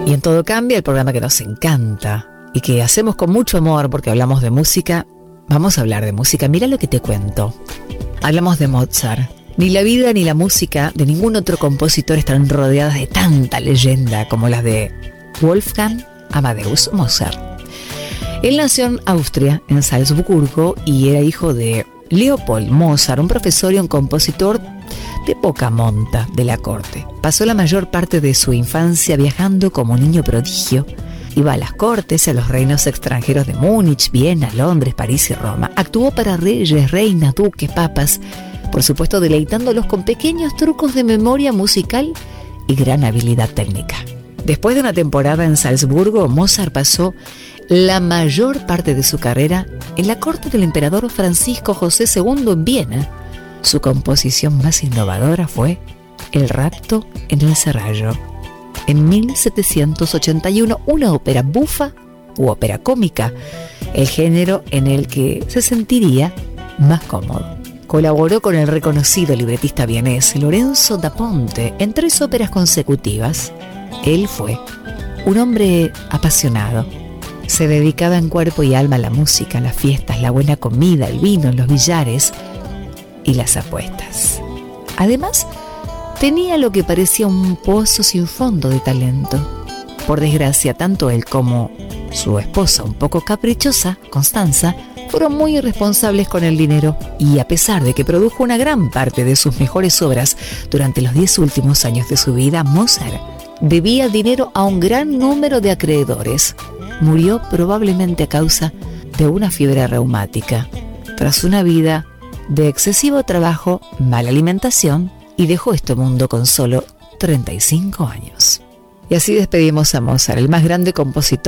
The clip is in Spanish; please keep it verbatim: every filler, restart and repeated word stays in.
Y en Todo Cambia, el programa que nos encanta y que hacemos con mucho amor porque hablamos de música, vamos a hablar de música. Mira lo que te cuento. Hablamos de Mozart. Ni la vida ni la música de ningún otro compositor están rodeadas de tanta leyenda como las de Wolfgang Amadeus Mozart. Él nació en Austria, en Salzburgo, y era hijo de Leopold Mozart, un profesor y un compositor de poca monta de la corte. Pasó la mayor parte de su infancia viajando como niño prodigio. Iba a las cortes, a los reinos extranjeros de Múnich, Viena, Londres, París y Roma. Actuó para reyes, reinas, duques, papas, por supuesto deleitándolos con pequeños trucos de memoria musical y gran habilidad técnica. Después de una temporada en Salzburgo, Mozart pasó la mayor parte de su carrera en la corte del emperador Francisco José segundo en Viena. Su composición más innovadora fue El rapto en el Serrallo. En mil setecientos ochenta y uno, una ópera bufa u ópera cómica, el género en el que se sentiría más cómodo. Colaboró con el reconocido libretista vienés Lorenzo da Ponte en tres óperas consecutivas. Él fue un hombre apasionado. Se dedicaba en cuerpo y alma a la música, las fiestas, la buena comida, el vino, los billares y las apuestas. Además, tenía lo que parecía un pozo sin fondo de talento. Por desgracia, tanto él como su esposa, un poco caprichosa, Constanza, fueron muy irresponsables con el dinero, y a pesar de que produjo una gran parte de sus mejores obras durante los diez últimos años de su vida, Mozart debía dinero a un gran número de acreedores. Murió probablemente a causa de una fiebre reumática, tras una vida de excesivo trabajo, mala alimentación, y dejó este mundo con solo treinta y cinco años. Y así despedimos a Mozart, el más grande compositor